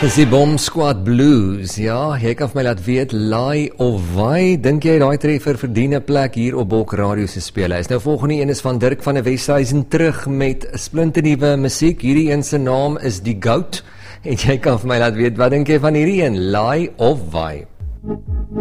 Dis die Bomb Squad Blues, ja, jy kan vir my laat weet, laai of waai, dink jy daai treffer verdien 'n plek hier op Bok Radio se spele? Is nou volgende een is van Dirk van der Westhuizen terug met splinternuwe musiek, hierdie een se naam is Die Goat, en jy kan vir my laat weet, wat dink jy van hierdie een, laai of waai?